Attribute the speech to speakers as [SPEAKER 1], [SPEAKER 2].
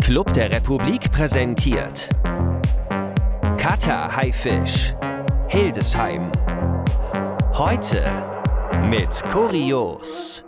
[SPEAKER 1] Club der Republik präsentiert Kater Haifisch, Hildesheim. Heute mit Kurios.